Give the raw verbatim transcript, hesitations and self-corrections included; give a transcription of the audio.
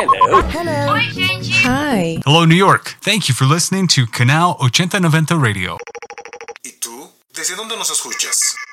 Hello. Hello. Oi, gente. Hi. Hello, New York. Thank you for listening to Canal ochenta noventa Radio. ¿Y tú? ¿Desde dónde nos escuchas?